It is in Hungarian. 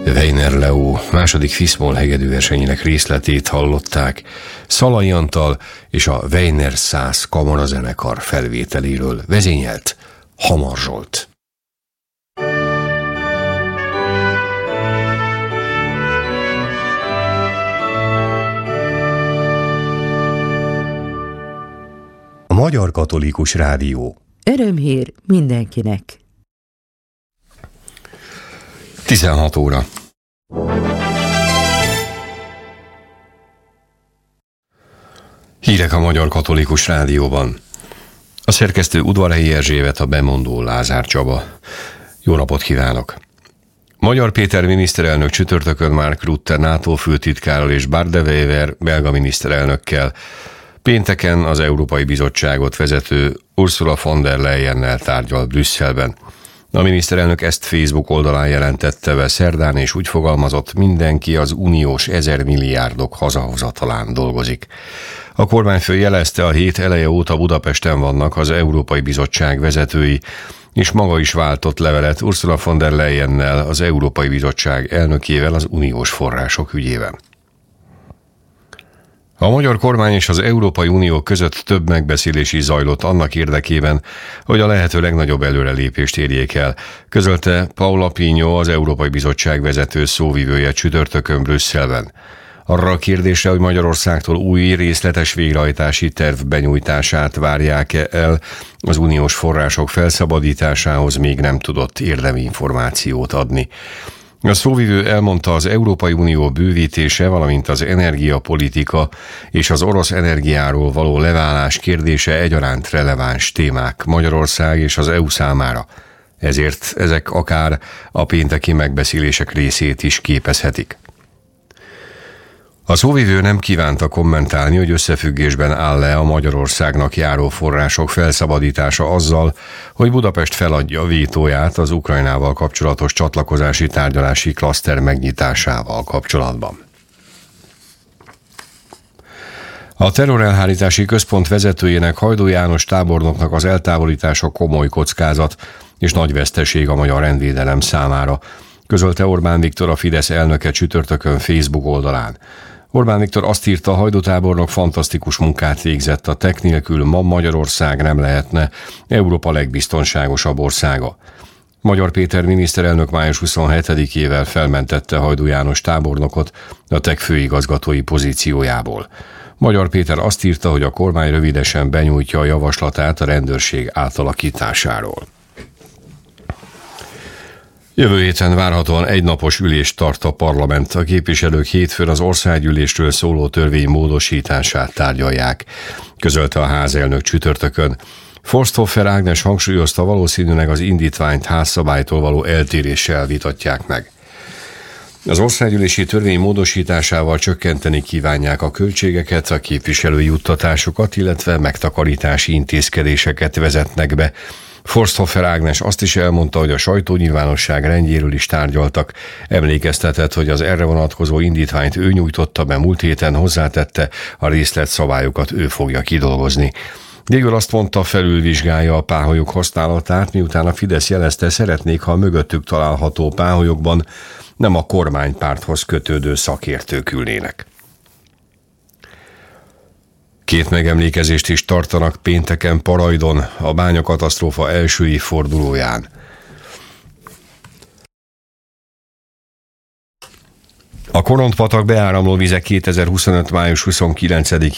Weiner Leo második Fiszmol hegedűversenyének részletét hallották Szalai Antal és a Weiner Szász kamarazenekar felvételéről, vezényelt Hamar Zsolt. A Magyar Katolikus Rádió. Örömhír mindenkinek. 16 óra. Hírek a Magyar Katolikus Rádióban. A szerkesztő Udvarhelyi Erzsébet, a bemondó Lázár Csaba. Jó napot kívánok! Magyar Péter miniszterelnök csütörtökön Mark Rutte NATO főtitkárral és Bart De Wever belga miniszterelnökkel, pénteken az Európai Bizottságot vezető Ursula von der Leyennel tárgyal Brüsszelben. A miniszterelnök ezt Facebook oldalán jelentette be szerdán, és úgy fogalmazott, mindenki az uniós 1000 milliárdok hazahozatalán dolgozik. A kormányfő jelezte, a hét eleje óta Budapesten vannak az Európai Bizottság vezetői, és maga is váltott levelet Ursula von der Leyennel, az Európai Bizottság elnökével az uniós források ügyében. A magyar kormány és az Európai Unió között több megbeszélés is zajlott annak érdekében, hogy a lehető legnagyobb előrelépést érjék el, közölte Paula Pino, az Európai Bizottság vezető szóvivője csütörtökön Brüsszelben. Arra a kérdésre, hogy Magyarországtól új részletes végrehajtási terv benyújtását várják el, az uniós források felszabadításához még nem tudott érdemi információt adni. A szóvivő elmondta, az Európai Unió bővítése, valamint az energiapolitika és az orosz energiáról való leválás kérdése egyaránt releváns témák Magyarország és az EU számára. Ezért ezek akár a pénteki megbeszélések részét is képezhetik. A szóvivő nem kívánta kommentálni, hogy összefüggésben áll-e a Magyarországnak járó források felszabadítása azzal, hogy Budapest feladja vétóját az Ukrajnával kapcsolatos csatlakozási tárgyalási klaszter megnyitásával kapcsolatban. A terrorelhárítási központ vezetőjének, Hajdú János tábornoknak az eltávolítása komoly kockázat és nagy veszteség a magyar rendvédelem számára, közölte Orbán Viktor, a Fidesz elnöke csütörtökön Facebook oldalán. Orbán Viktor azt írta, Hajdú tábornok fantasztikus munkát végzett, a tek nélkül ma Magyarország nem lehetne Európa legbiztonságosabb országa. Magyar Péter miniszterelnök május 27-ével felmentette Hajdú János tábornokot a tek főigazgatói pozíciójából. Magyar Péter azt írta, hogy a kormány rövidesen benyújtja a javaslatát a rendőrség átalakításáról. Jövő héten várhatóan egynapos ülést tart a parlament. A képviselők hétfőn az országgyűlésről szóló törvény módosítását tárgyalják, közölte a házelnök csütörtökön. Forsthofer Ágnes hangsúlyozta, valószínűleg az indítványt házszabálytól való eltéréssel vitatják meg. Az országgyűlési törvény módosításával csökkenteni kívánják a költségeket, a képviselői juttatásokat, illetve megtakarítási intézkedéseket vezetnek be. Forsthofer Ágnes azt is elmondta, hogy a sajtónyilvánosság rendjéről is tárgyaltak. Emlékeztetett, hogy az erre vonatkozó indítványt ő nyújtotta be múlt héten, hozzátette, a részletszabályokat ő fogja kidolgozni. Végül azt mondta, felülvizsgálja a páholyok használatát, miután a Fidesz jelezte, szeretnék, ha a mögöttük található páholyokban nem a kormánypárthoz kötődő szakértők ülnének. 2 megemlékezést is tartanak pénteken Parajdon, a bányakatasztrófa első évfordulóján. A Koront-patak beáramló vize 2025. május 29